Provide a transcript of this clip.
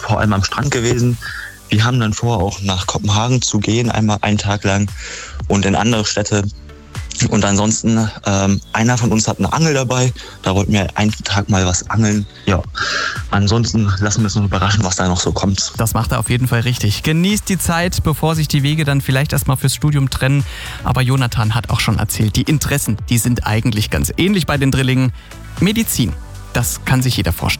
vor allem am Strand gewesen. Wir haben dann vor, auch nach Kopenhagen zu gehen, einmal einen Tag lang und in andere Städte. Und ansonsten, einer von uns hat eine Angel dabei. Da wollten wir einen Tag mal was angeln. Ja, ansonsten lassen wir uns noch überraschen, was da noch so kommt. Das macht er auf jeden Fall richtig. Genießt die Zeit, bevor sich die Wege dann vielleicht erstmal fürs Studium trennen. Aber Jonathan hat auch schon erzählt, die Interessen, die sind eigentlich ganz ähnlich bei den Drillingen. Medizin, das kann sich jeder vorstellen.